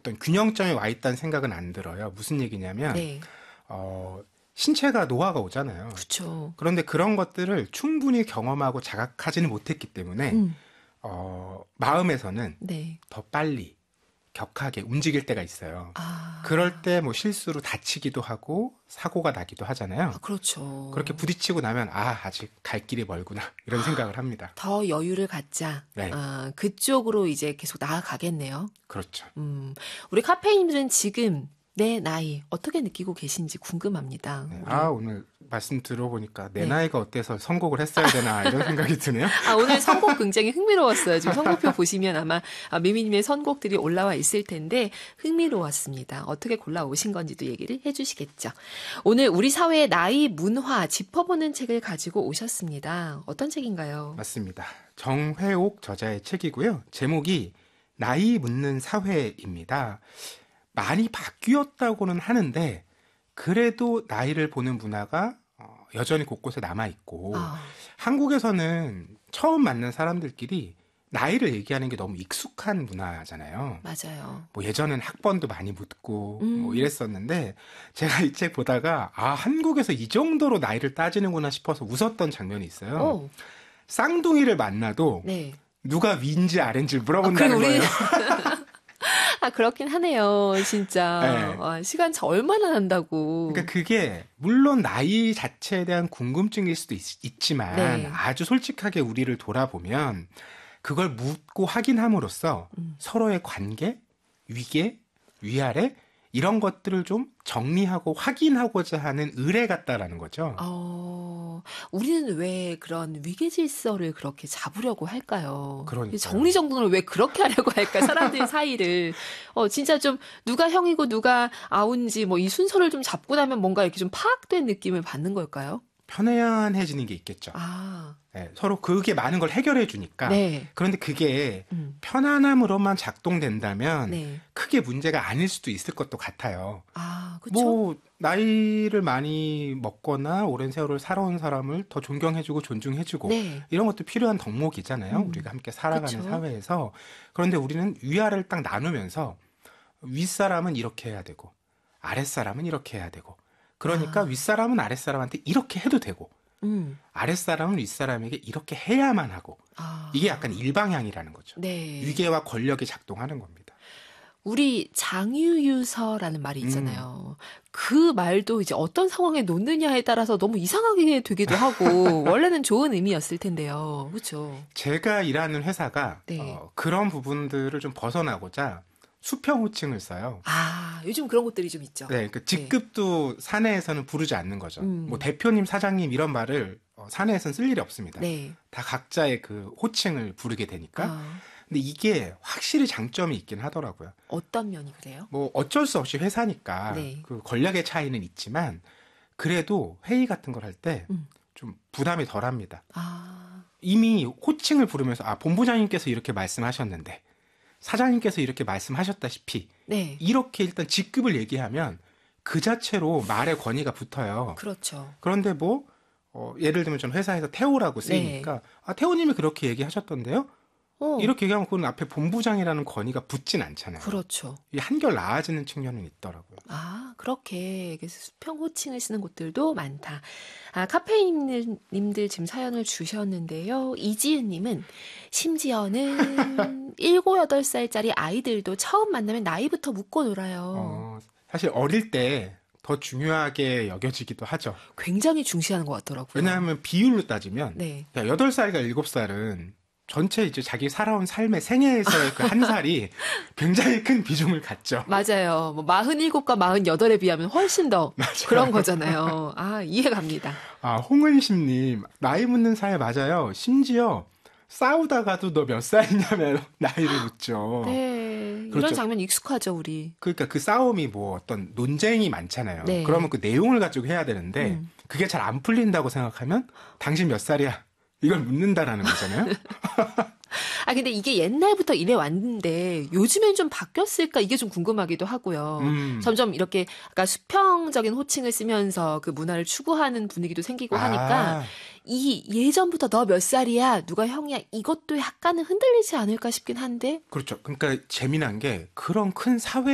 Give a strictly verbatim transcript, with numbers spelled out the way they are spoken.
어떤 균형점에 와 있다는 생각은 안 들어요. 무슨 얘기냐면 네. 어, 신체가 노화가 오잖아요. 그렇죠. 그런데 그런 것들을 충분히 경험하고 자각하지는 못했기 때문에 음. 어, 마음에서는 네. 더 빨리 격하게 움직일 때가 있어요. 아. 그럴 때 뭐 실수로 다치기도 하고 사고가 나기도 하잖아요. 아, 그렇죠. 그렇게 부딪히고 나면 아 아직 갈 길이 멀구나 이런 생각을 합니다. 더 여유를 갖자. 네. 아, 그쪽으로 이제 계속 나아가겠네요. 그렇죠. 음, 우리 카페인들은 지금 내 나이 어떻게 느끼고 계신지 궁금합니다. 네. 우리. 아 오늘 말씀 들어보니까 내 네. 나이가 어때서 선곡을 했어야 되나 이런 생각이 드네요. 아, 오늘 선곡 굉장히 흥미로웠어요. 지금 선곡표 보시면 아마 미미님의 선곡들이 올라와 있을 텐데 흥미로웠습니다. 어떻게 골라오신 건지도 얘기를 해주시겠죠. 오늘 우리 사회의 나이 문화 짚어보는 책을 가지고 오셨습니다. 어떤 책인가요? 맞습니다. 정회옥 저자의 책이고요. 제목이 나이 묻는 사회입니다. 많이 바뀌었다고는 하는데 그래도 나이를 보는 문화가 여전히 곳곳에 남아있고 아. 한국에서는 처음 만난 사람들끼리 나이를 얘기하는 게 너무 익숙한 문화잖아요. 맞아요. 뭐 예전엔 학번도 많이 묻고 음. 뭐 이랬었는데 제가 이 책 보다가 아 한국에서 이 정도로 나이를 따지는구나 싶어서 웃었던 장면이 있어요. 오. 쌍둥이를 만나도 네. 누가 위인지 아래인지 아, 물어본다는 우리... 거예요. 아, 그렇긴 하네요, 진짜. 네. 아, 시간 차 얼마나 난다고. 그러니까 그게 물론 나이 자체에 대한 궁금증일 수도 있, 있지만 네. 아주 솔직하게 우리를 돌아보면 그걸 묻고 확인함으로써 음. 서로의 관계, 위계, 위아래 이런 것들을 좀 정리하고 확인하고자 하는 의뢰 같다라는 거죠. 어, 우리는 왜 그런 위계질서를 그렇게 잡으려고 할까요? 그러니까요. 정리정돈을 왜 그렇게 하려고 할까? 사람들 사이를. 어, 진짜 좀 누가 형이고 누가 아우인지 뭐 이 순서를 좀 잡고 나면 뭔가 이렇게 좀 파악된 느낌을 받는 걸까요? 편안해지는 게 있겠죠. 아. 네, 서로 그게 많은 걸 해결해 주니까. 네. 그런데 그게 음. 편안함으로만 작동된다면 네. 크게 문제가 아닐 수도 있을 것도 같아요. 아, 그렇죠. 뭐 나이를 많이 먹거나 오랜 세월을 살아온 사람을 더 존경해주고 존중해주고 네. 이런 것도 필요한 덕목이잖아요. 음. 우리가 함께 살아가는 그쵸. 사회에서. 그런데 우리는 위아래를 딱 나누면서 윗사람은 이렇게 해야 되고 아랫사람은 이렇게 해야 되고 그러니까 아. 윗사람은 아랫사람한테 이렇게 해도 되고 음. 아랫사람은 윗사람에게 이렇게 해야만 하고 아. 이게 약간 일방향이라는 거죠. 네. 위계와 권력이 작동하는 겁니다. 우리 장유유서라는 말이 있잖아요. 음. 그 말도 이제 어떤 상황에 놓느냐에 따라서 너무 이상하게 되기도 하고 원래는 좋은 의미였을 텐데요. 그렇죠. 제가 일하는 회사가 네. 어, 그런 부분들을 좀 벗어나고자 수평 호칭을 써요. 아, 요즘 그런 것들이 좀 있죠. 네, 그 직급도 네. 사내에서는 부르지 않는 거죠. 음. 뭐 대표님, 사장님 이런 말을 어, 사내에서는 쓸 일이 없습니다. 네. 다 각자의 그 호칭을 부르게 되니까. 아. 근데 이게 확실히 장점이 있긴 하더라고요. 어떤 면이 그래요? 뭐 어쩔 수 없이 회사니까 네. 그 권력의 차이는 있지만 그래도 회의 같은 걸 할 때 좀 음. 부담이 덜합니다. 아. 이미 호칭을 부르면서 아 본부장님께서 이렇게 말씀하셨는데 사장님께서 이렇게 말씀하셨다시피 네. 이렇게 일단 직급을 얘기하면 그 자체로 말의 권위가 붙어요. 그렇죠. 그런데 뭐 어, 예를 들면 전 회사에서 태호라고 쓰이니까 네. 아 태호님이 그렇게 얘기하셨던데요? 어. 이렇게 얘기하면 그건 앞에 본부장이라는 권위가 붙진 않잖아요. 그렇죠. 이게 한결 나아지는 측면은 있더라고요. 아, 그렇게 수평 호칭을 쓰는 곳들도 많다. 아, 카페인님들 지금 사연을 주셨는데요. 이지은님은 심지어는 일곱, 여덟 살짜리 아이들도 처음 만나면 나이부터 묻고 놀아요. 어, 사실 어릴 때 더 중요하게 여겨지기도 하죠. 굉장히 중시하는 것 같더라고요. 왜냐하면 비율로 따지면 네. 여덟 살과 일곱 살은 전체 이제 자기 살아온 삶의 생애에서의 그 한 살이 굉장히 큰 비중을 갖죠. 맞아요. 뭐 마흔일곱과 마흔여덟에 비하면 훨씬 더 맞아요. 그런 거잖아요. 아, 이해 갑니다. 아, 홍은심님, 나이 묻는 사회 맞아요. 심지어 싸우다가도 너 몇 살이냐면 나이를 묻죠. 네. 그렇죠. 이런 장면 익숙하죠, 우리. 그러니까 그 싸움이 뭐 어떤 논쟁이 많잖아요. 네. 그러면 그 내용을 가지고 해야 되는데 음. 그게 잘 안 풀린다고 생각하면 당신 몇 살이야? 이걸 묻는다라는 거잖아요. 아, 근데 이게 옛날부터 이래 왔는데 요즘엔 좀 바뀌었을까 이게 좀 궁금하기도 하고요. 음. 점점 이렇게 아까 수평적인 호칭을 쓰면서 그 문화를 추구하는 분위기도 생기고 하니까 아. 이 예전부터 너 몇 살이야, 누가 형이야 이것도 약간은 흔들리지 않을까 싶긴 한데. 그렇죠. 그러니까 재미난 게 그런 큰 사회